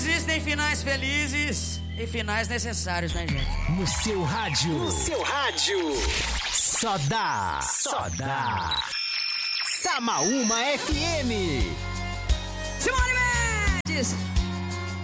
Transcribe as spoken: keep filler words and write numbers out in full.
existem finais felizes e finais necessários, né, gente? No seu rádio. No seu rádio. Só dá. Só dá. Samaúma F M. Simone Mendes!